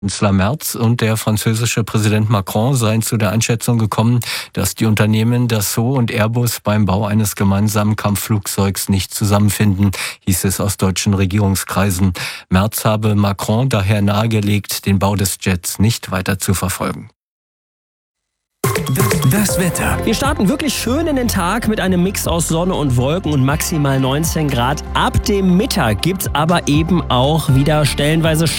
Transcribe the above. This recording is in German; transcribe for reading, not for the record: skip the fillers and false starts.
Kanzler Merz und der französische Präsident Macron seien zu der Einschätzung gekommen, dass die Unternehmen Dassault und Airbus beim Bau eines gemeinsamen Kampfflugzeugs nicht zusammenfinden, hieß es aus deutschen Regierungskreisen. Merz habe Macron daher nahegelegt, den Bau des Jets nicht weiter zu verfolgen. Das Wetter. Wir starten wirklich schön in den Tag mit einem Mix aus Sonne und Wolken und maximal 19 Grad. Ab dem Mittag gibt's aber eben auch wieder stellenweise